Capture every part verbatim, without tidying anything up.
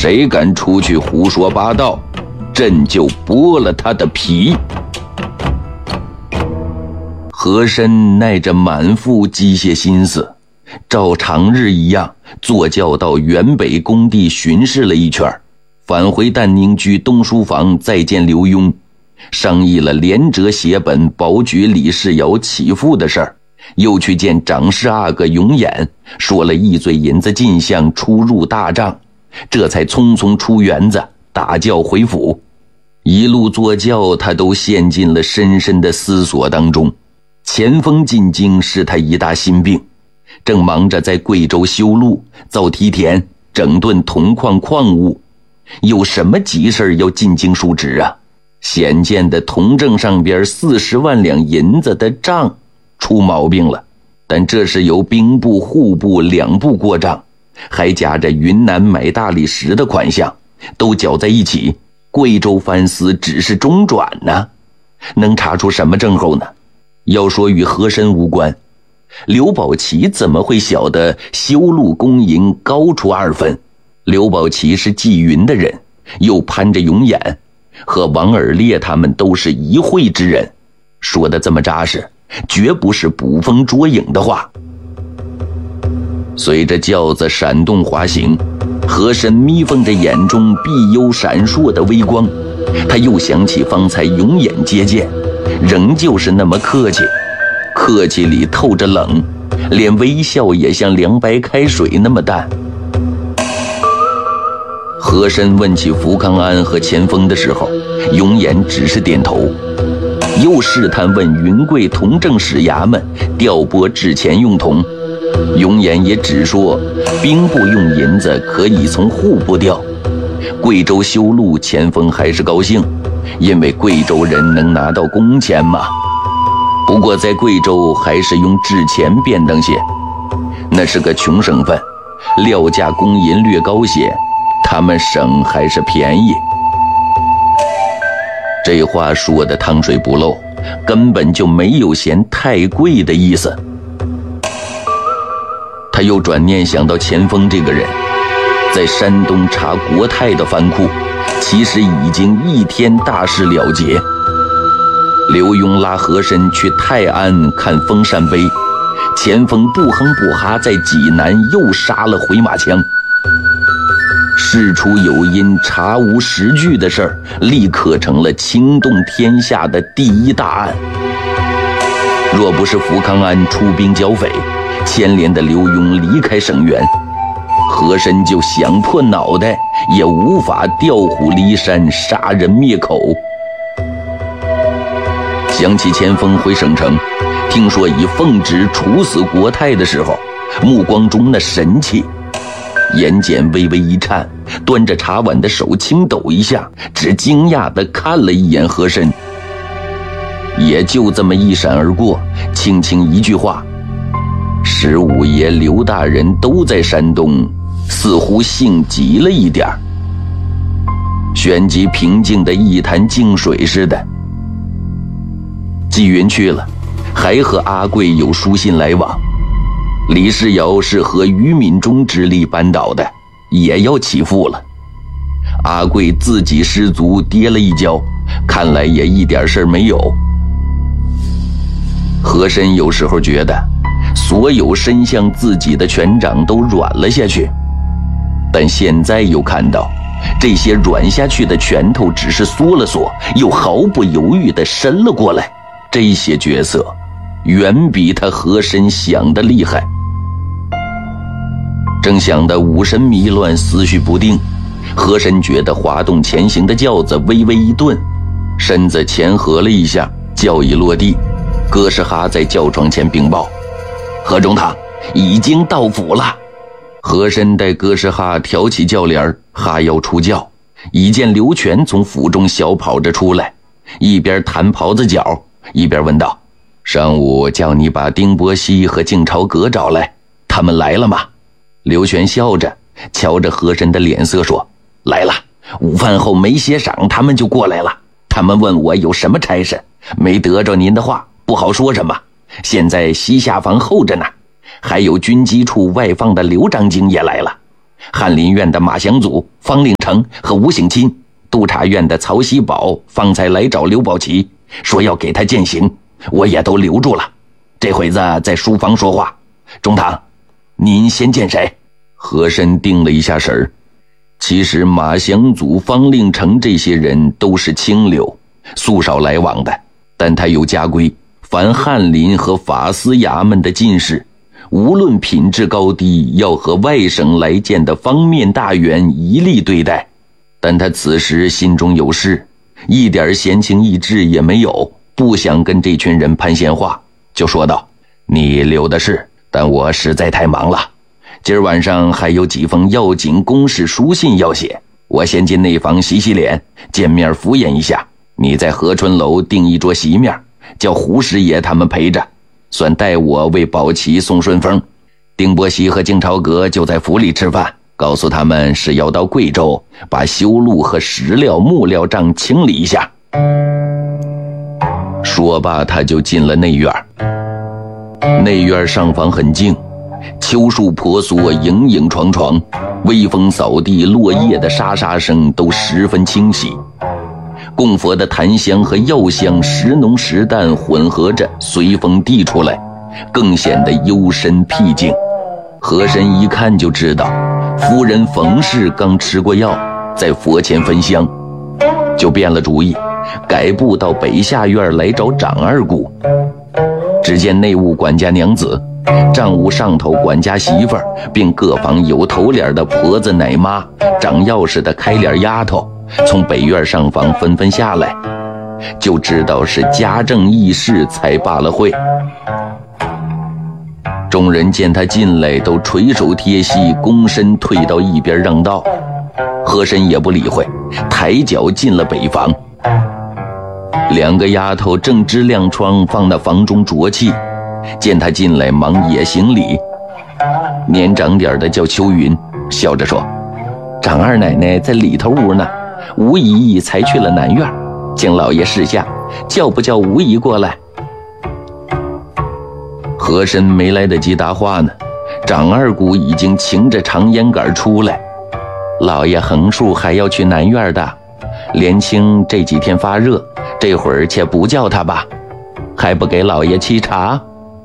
谁敢出去胡说八道，朕就剥了他的皮。和珅耐着满腹机械心思，照常日一样坐轿到原北工地巡视了一圈，返回淡宁居东书房再见刘墉，商议了连辙写本保举李世尧起复的事儿，又去见长侍阿哥永琰，说了一嘴银子进项出入大帐，这才匆匆出园子，打轿回府。一路坐轿，他都陷进了深深的思索当中。前锋进京是他一大心病，正忙着在贵州修路、造梯田、整顿铜矿矿物，有什么急事要进京述职啊？显见的铜证上边四十万两银子的账出毛病了，但这是由兵部、户部两部过账，还夹着云南买大理石的款项，都搅在一起。贵州藩司只是中转呢，能查出什么症候呢？要说与和珅无关，刘宝奇怎么会晓得修路工银高出二分？刘宝奇是纪云的人，又攀着永琰，和王尔烈他们都是一会之人，说的这么扎实，绝不是捕风捉影的话。随着轿子闪动滑行，和珅眯缝着眼中碧幽闪烁的微光，他又想起方才永琰接见，仍旧是那么客气，客气里透着冷，连微笑也像凉白开水那么淡。和珅问起福康安和钱锋的时候，永琰只是点头，又试探问云贵铜政使衙门调拨制钱用铜，永琰也只说兵部用银子可以从户部调。贵州修路，钱锋还是高兴，因为贵州人能拿到工钱嘛。不过在贵州还是用制钱便当些，那是个穷省份，料价工银略高些，他们省还是便宜。这话说的汤水不漏，根本就没有嫌太贵的意思。他又转念想到钱锋这个人，在山东查国泰的藩库，其实已经一天大事了结。刘墉拉和珅去泰安看封禅碑，钱锋不哼不哈在济南又杀了回马枪。事出有因，查无实据的事儿，立刻成了惊动天下的第一大案。若不是福康安出兵剿匪，牵连的刘墉离开省园，和珅就想破脑袋也无法调虎离山，杀人灭口。想起钱锋回省城，听说已奉旨处死国泰的时候，目光中那神气，眼睑微微一颤，端着茶碗的手轻抖一下，只惊讶地看了一眼和珅，也就这么一闪而过，轻轻一句话，十五爷刘大人都在山东，似乎性急了一点儿，旋即平静的一潭静水似的。纪云去了，还和阿贵有书信来往。李世尧是和于敏中之力扳倒的，也要起复了。阿贵自己失足跌了一跤，看来也一点事儿没有。和珅有时候觉得所有伸向自己的权掌都软了下去，但现在又看到这些软下去的拳头只是缩了缩，又毫不犹豫地伸了过来。这些角色远比他和珅想的厉害。正想得五神迷乱，思绪不定，和珅觉得滑动前行的轿子微微一顿，身子前合了一下，轿已落地。哥斯哈在轿窗前禀报，和中堂已经到府了。和珅带哥斯哈挑起轿帘，哈腰出轿，已见刘全从府中小跑着出来，一边弹袍子角，一边问道，上午叫你把丁伯熙和敬朝阁找来，他们来了吗？刘全笑着瞧着和珅的脸色说，来了，午饭后没歇晌他们就过来了，他们问我有什么差事，没得着您的话不好说什么，现在西下房候着呢。还有军机处外放的刘长京也来了， 翰林院的马祥祖、方令成和吴省亲，督察院的曹锡宝方才来找刘宝奇，说要给他践行，我也都留住了。这会子在书房说话。中堂，您先见谁？和珅定了一下神儿。其实马祥祖、方令成这些人都是清流，素少来往的，但他有家规，凡翰林和法司衙门的进士，无论品质高低，要和外省来见的方面大员一律对待。但他此时心中有事，一点闲情逸致也没有，不想跟这群人攀闲话，就说道：你留的是，但我实在太忙了，今儿晚上还有几封要紧公事书信要写，我先进内房洗洗脸，见面敷衍一下。你在和春楼订一桌席面，叫胡师爷他们陪着，算代我为宝齐送顺风。丁伯喜和敬朝阁就在府里吃饭，告诉他们是要到贵州把修路和石料木料账清理一下。说罢他就进了内院。内院上房很静，秋树婆娑，影影幢幢，微风扫地，落叶的沙沙声都十分清晰。供佛的檀香和药香时浓时淡混合着随风递出来，更显得幽深僻静。和珅一看就知道夫人冯氏刚吃过药，在佛前焚香，就变了主意，改步到北下院来找长二姑。只见内务管家娘子、账务上头管家媳妇儿，并各房有头脸的婆子奶妈、掌钥匙的开脸丫头，从北院上房纷纷下来，就知道是家政议事才罢了会。众人见他进来，都垂手贴膝，躬身退到一边让道。和珅也不理会，抬脚进了北房。两个丫头正支亮窗放那房中着气，见他进来忙也行礼。年长点的叫秋云，笑着说：长二奶奶在里头屋呢，吴姨姨才去了南院，请老爷示下，叫不叫吴姨过来？和珅没来得及答话呢，长二姑已经擎着长烟杆出来。老爷横竖还要去南院的，连青这几天发热，这会儿且不叫他吧，还不给老爷沏茶？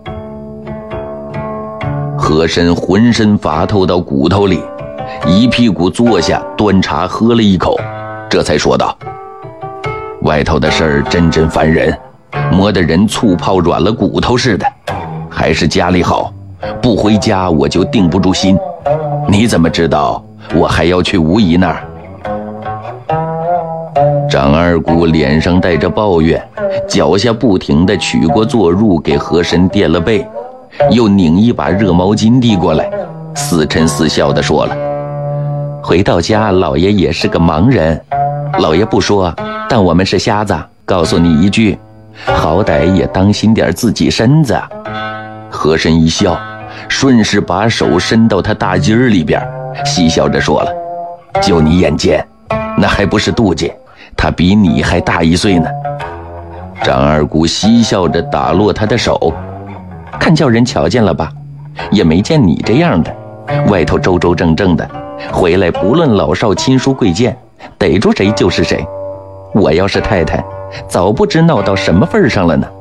和珅浑身乏透到骨头里，一屁股坐下，端茶喝了一口，这才说道：外头的事儿真真烦人，磨得人醋泡软了骨头似的，还是家里好，不回家我就定不住心。你怎么知道我还要去吴姨那儿？长二姑脸上带着抱怨，脚下不停地取过坐褥给和珅垫了背，又拧一把热毛巾递过来，似嗔似笑地说了：回到家老爷也是个盲人，老爷不说，但我们是瞎子，告诉你一句，好歹也当心点自己身子。和珅一笑，顺势把手伸到他大襟儿里边，嬉笑着说了：就你眼尖，那还不是妒忌，他比你还大一岁呢。长二姑嬉笑着打落他的手，看叫人瞧见了吧，也没见你这样的，外头周周正正的，回来不论老少亲疏贵贱，逮住谁就是谁。我要是太太，早不知闹到什么份上了呢。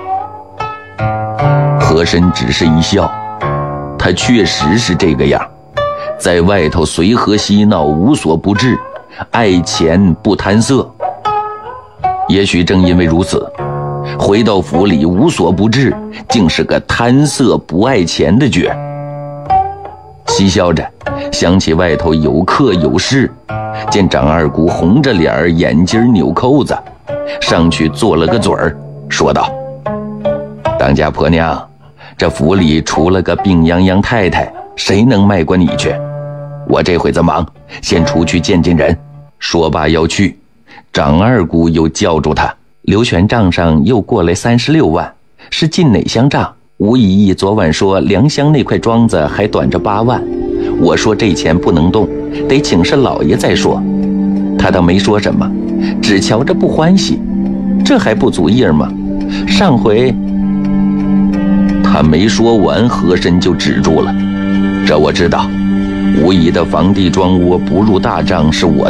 和珅只是一笑，他确实是这个样，在外头随和嬉闹，无所不至，爱钱不贪色。也许正因为如此，回到府里无所不至，竟是个贪色不爱钱的角。嬉笑着想起外头有客有事，见长二姑红着脸，眼睛扭扣子，上去做了个嘴儿，说道：当家婆娘，这府里除了个病殃殃太太，谁能卖过你去？我这会子忙，先出去见见人。说罢要去，长二姑又叫住他：刘全账上又过来三十六万，是进哪乡账？吴姨姨昨晚说良乡那块庄子还短着八万，我说这钱不能动，得请示老爷再说。他倒没说什么，只瞧着不欢喜，这还不足意儿吗？上回……他没说完，和珅就止住了。这我知道， 无疑的房地庄窝不入大帐是我